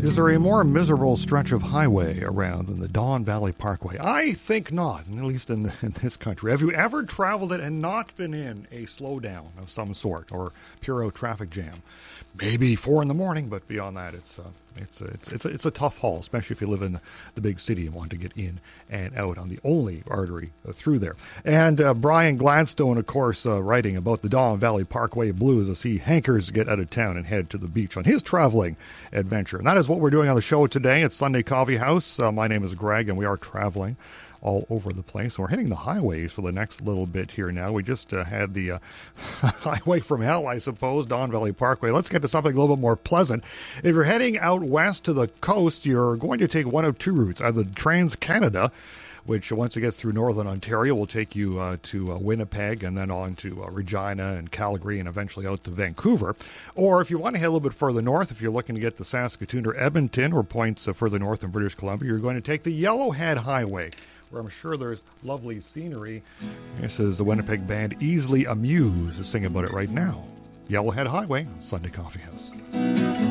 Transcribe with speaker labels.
Speaker 1: Is there a more miserable stretch of highway around than the Don Valley Parkway? I think not, at least in this country. Have you ever traveled it and not been in a slowdown of some sort or pure out traffic jam? Maybe 4 in the morning, but beyond that, it's a tough haul, especially if you live in the big city and want to get in and out on the only artery through there. And Brian Gladstone, of course, writing about the Don Valley Parkway Blues as he hankers to get out of town and head to the beach on his traveling adventure. And that is what we're doing on the show today. It's Sunday Coffee House. My name is Greg, and we are traveling all over the place. We're hitting the highways for the next little bit here now. We just had the highway from hell, I suppose, Don Valley Parkway. Let's get to something a little bit more pleasant. If you're heading out west to the coast, you're going to take one of two routes, either Trans-Canada, which once it gets through northern Ontario will take you to Winnipeg and then on to Regina and Calgary and eventually out to Vancouver. Or if you want to head a little bit further north, if you're looking to get to Saskatoon or Edmonton or points further north in British Columbia, you're going to take the Yellowhead Highway, where I'm sure there's lovely scenery. This is the Winnipeg band Easily Amused singing about it right now. Yellowhead Highway, Sunday Coffee House.